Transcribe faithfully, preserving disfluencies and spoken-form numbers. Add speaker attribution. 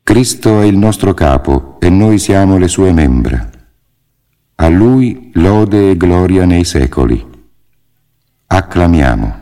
Speaker 1: Cristo è il nostro capo e noi siamo le sue membra. A Lui lode e gloria nei secoli. Acclamiamo.